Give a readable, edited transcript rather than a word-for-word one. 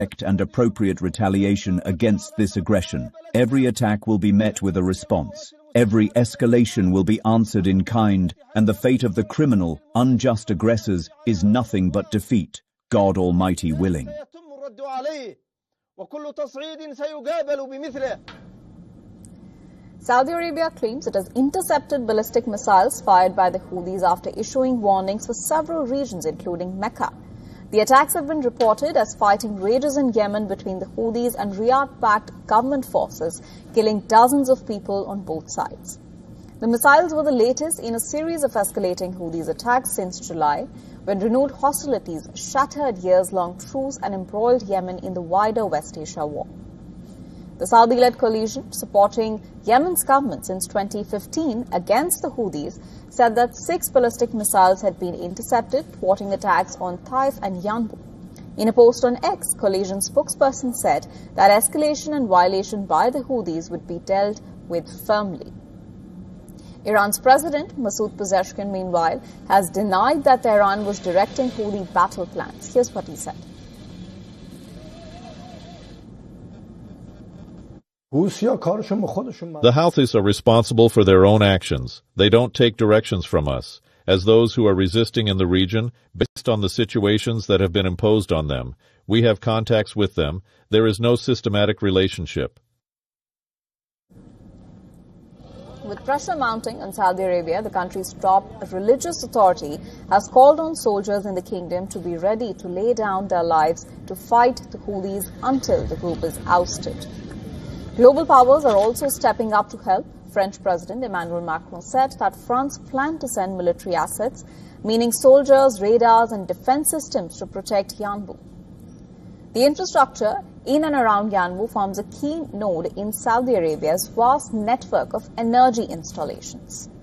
and appropriate retaliation against this aggression. Every attack will be met with a response. Every escalation will be answered in kind, and the fate of the criminal, unjust aggressors is nothing but defeat, God Almighty willing. Saudi Arabia claims it has intercepted ballistic missiles fired by the Houthis after issuing warnings for several regions, including Mecca. The attacks have been reported as fighting rages in Yemen between the Houthis and Riyadh-backed government forces, killing dozens of people on both sides. The missiles were the latest in a series of escalating Houthis attacks since July, when renewed hostilities shattered years-long truce and embroiled Yemen in the wider West Asia war. The Saudi-led coalition, supporting Yemen's government since 2015 against the Houthis, said that 6 ballistic missiles had been intercepted, thwarting attacks on Taif and Yanbu. In a post on X, coalition spokesperson said that escalation and violation by the Houthis would be dealt with firmly. Iran's President, Masoud Pezeshkian, meanwhile, has denied that Tehran was directing Houthi battle plans. Here's what he said. The Houthis are responsible for their own actions. They don't take directions from us. As those who are resisting in the region, based on the situations that have been imposed on them, we have contacts with them. There is no systematic relationship. With pressure mounting on Saudi Arabia, the country's top religious authority has called on soldiers in the kingdom to be ready to lay down their lives to fight the Houthis until the group is ousted. Global powers are also stepping up to help. French President Emmanuel Macron said that France planned to send military assets, meaning soldiers, radars and defense systems to protect Yanbu. The infrastructure in and around Yanbu forms a key node in Saudi Arabia's vast network of energy installations.